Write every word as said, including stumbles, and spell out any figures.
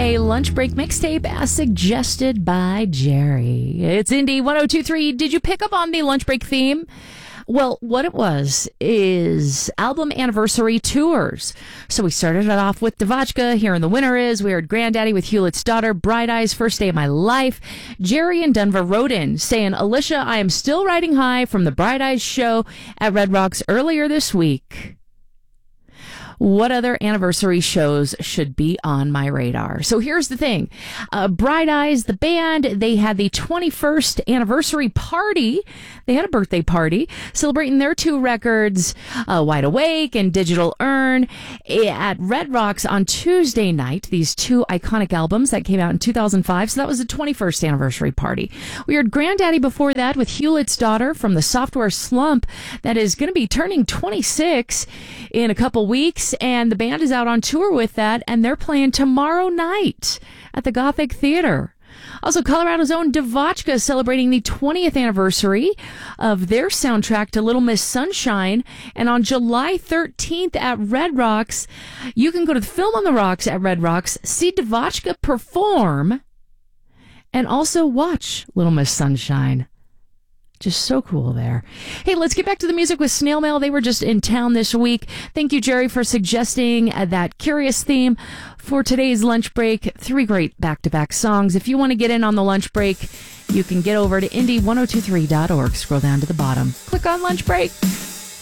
Friday lunch break mixtape as suggested by Jerry. It's Indie one oh two three. Did you pick up on the lunch break theme? Well, what it was is album anniversary tours. So we started it off with Devotchka, Here in the Winter Is. We heard Granddaddy with Hewlett's Daughter, Bright Eyes, First Day of My Life. Jerry and Denver wrote in saying, Alicia, I am still riding high from the Bright Eyes show at Red Rocks earlier this week. What other anniversary shows should be on my radar? So here's the thing. Uh, Bright Eyes, the band, they had the twenty-first anniversary party. They had a birthday party celebrating their two records, uh, Wide Awake and Digital Urn, at Red Rocks on Tuesday night. These two iconic albums that came out in two thousand five. So that was the twenty-first anniversary party. We heard Granddaddy before that with Hewlett's Daughter from the Software Slump that is going to be turning twenty-six in a couple weeks. And the band is out on tour with that, and they're playing tomorrow night at the Gothic Theater. Also, Colorado's own Devotchka celebrating the twentieth anniversary of their soundtrack to Little Miss Sunshine. And on July thirteenth at Red Rocks, you can go to the Film on the Rocks at Red Rocks, see Devotchka perform, and also watch Little Miss Sunshine. Just so cool there. Hey, let's get back to the music with Snail Mail. They were just in town this week. Thank you, Jerry, for suggesting uh, that Curious theme for today's lunch break. Three great back-to-back songs. If you want to get in on the lunch break, you can get over to indie ten twenty-three dot org. Scroll down to the bottom. Click on lunch break.